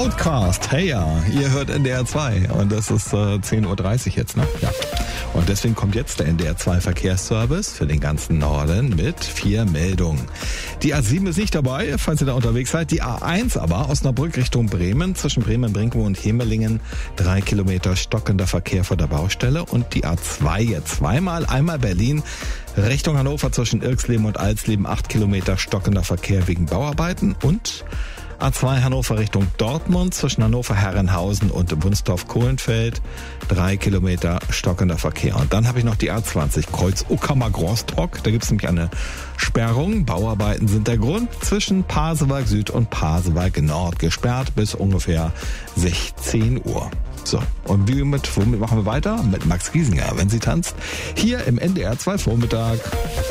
Outcast, hey ja, ihr hört NDR 2 und das ist 10.30 Uhr jetzt, ne? Ja. Und deswegen kommt jetzt der NDR 2 Verkehrsservice für den ganzen Norden mit 4 Meldungen. Die A7 ist nicht dabei, falls ihr da unterwegs seid. Die A1 aber, Osnabrück Richtung Bremen, zwischen Bremen-Brinkow und Hemelingen, 3 Kilometer stockender Verkehr vor der Baustelle. Und die A2 jetzt zweimal, einmal Berlin Richtung Hannover zwischen Irxleben und Alsleben, 8 Kilometer stockender Verkehr wegen Bauarbeiten. Und A2 Hannover Richtung Dortmund zwischen Hannover-Herrenhausen und Wunstorf-Kohlenfeld, 3 Kilometer stockender Verkehr. Und dann habe ich noch die A20 Kreuz Uckermark-Rostock. Da gibt es nämlich eine Sperrung. Bauarbeiten sind der Grund. Zwischen Pasewalk Süd und Pasewalk Nord gesperrt bis ungefähr 16 Uhr. So, und womit machen wir weiter? Mit Max Giesinger, wenn sie tanzt. Hier im NDR 2 Vormittag.